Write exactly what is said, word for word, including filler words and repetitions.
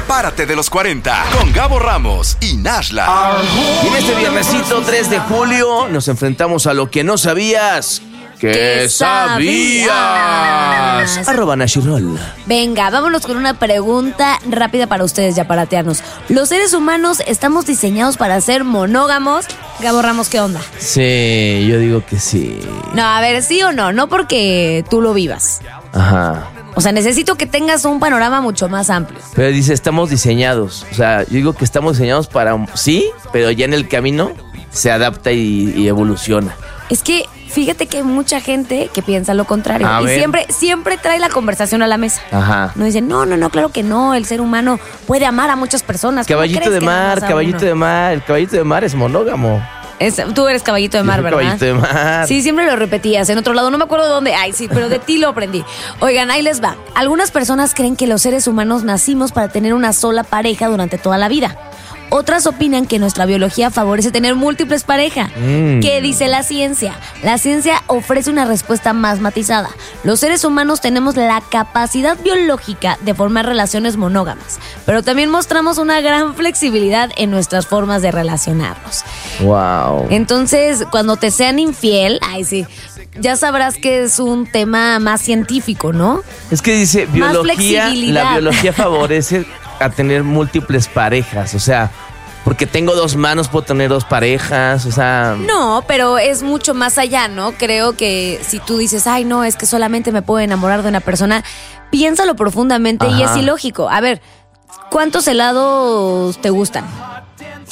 Párate de los cuarenta con Gabo Ramos y Nashla. Y en este viernesito tres de julio nos enfrentamos a lo que no sabías. ¿Qué sabías? Arroba Nashirol. Venga, vámonos con una pregunta rápida para ustedes ya para tearnos. ¿Los seres humanos estamos diseñados para ser monógamos? Gabo Ramos, ¿qué onda? Sí, yo digo que sí. No, a ver, ¿sí o no? No porque tú lo vivas. Ajá. O sea, necesito que tengas un panorama mucho más amplio. Pero dice, estamos diseñados. O sea, yo digo que estamos diseñados para... Sí, pero ya en el camino se adapta y, y evoluciona. Es que fíjate que hay mucha gente que piensa lo contrario. A y ver. siempre, siempre trae la conversación a la mesa. Ajá. No dicen, no, no, no, claro que no. El ser humano puede amar a muchas personas. ¿Cómo Caballito crees de que mar, amas a caballito uno? de mar. El caballito de mar es monógamo. Es- tú eres caballito de Yo mar, soy ¿verdad? caballito de mar. Sí, siempre lo repetías. En otro lado, no me acuerdo dónde. Ay, sí, pero de ti lo aprendí. Oigan, ahí les va. Algunas personas creen que los seres humanos nacimos para tener una sola pareja durante toda la vida. Otras opinan que nuestra biología favorece tener múltiples parejas. Mm. ¿Qué dice la ciencia? La ciencia ofrece una respuesta más matizada. Los seres humanos tenemos la capacidad biológica de formar relaciones monógamas, pero también mostramos una gran flexibilidad en nuestras formas de relacionarnos. Wow. Entonces, cuando te sean infiel, ay sí, ya sabrás que es un tema más científico, ¿no? Es que dice, Más biología, flexibilidad. la biología favorece a tener múltiples parejas. O sea, porque tengo dos manos, puedo tener dos parejas. O sea... No, pero es mucho más allá, ¿no? Creo que si tú dices, ay, no, es que solamente me puedo enamorar de una persona, piénsalo profundamente y Ajá. es ilógico. A ver, ¿cuántos helados te gustan?